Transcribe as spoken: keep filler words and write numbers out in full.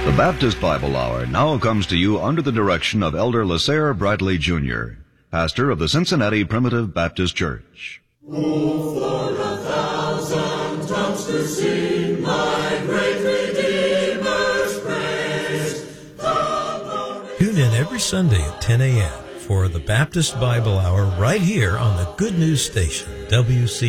The Baptist Bible Hour now comes to you under the direction of Elder Lasser Bradley Junior, pastor of the Cincinnati Primitive Baptist Church. Oh, for a thousand tongues to sing my great Redeemer's praise. Tune in every Sunday at ten a.m. for the Baptist Bible Hour right here on the Good News Station, W C